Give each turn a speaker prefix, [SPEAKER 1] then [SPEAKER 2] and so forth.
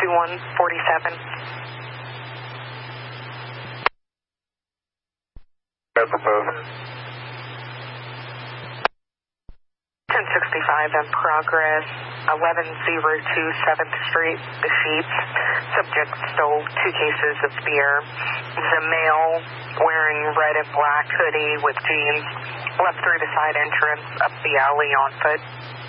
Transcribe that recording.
[SPEAKER 1] 2147.
[SPEAKER 2] Proposed.
[SPEAKER 1] 1065 in progress, 1102 7th Street, The Sheets. Subject stole 2 cases of beer. The male wearing red and black hoodie with jeans left through the side entrance up the alley on foot.